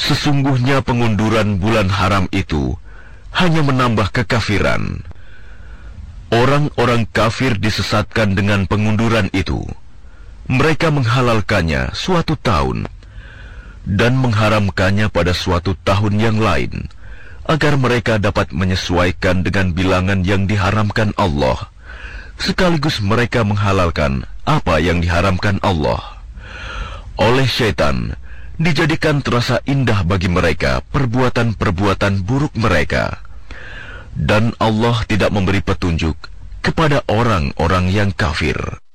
Sesungguhnya pengunduran bulan haram itu hanya menambah kekafiran. Orang-orang kafir disesatkan dengan pengunduran itu. Mereka menghalalkannya suatu tahun dan mengharamkannya pada suatu tahun yang lain, agar mereka dapat menyesuaikan dengan bilangan yang diharamkan Allah, sekaligus mereka menghalalkan apa yang diharamkan Allah. Oleh syaitan dijadikan terasa indah bagi mereka perbuatan-perbuatan buruk mereka, dan Allah tidak memberi petunjuk kepada orang-orang yang kafir.